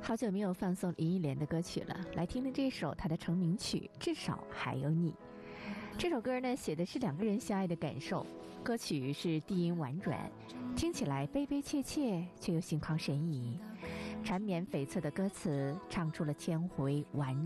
好久没有放送林忆莲的歌曲了，来听听这首她的成名曲《至少还有你》。这首歌呢，写的是两个人相爱的感受，歌曲是低音婉转，听起来悲悲切切，却又心旷神怡。缠绵悱恻的歌词，唱出了千回婉